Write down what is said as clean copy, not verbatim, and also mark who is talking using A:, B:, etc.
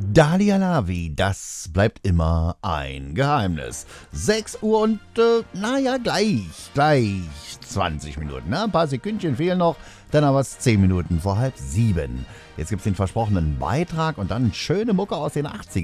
A: Dalia Lavi, das bleibt immer ein Geheimnis. 6 Uhr und, gleich 20 Minuten. Ne? Ein paar Sekündchen fehlen noch, dann aber es 10 Minuten vor halb 7. Jetzt gibt's den versprochenen Beitrag und dann schöne Mucke aus den 80ern.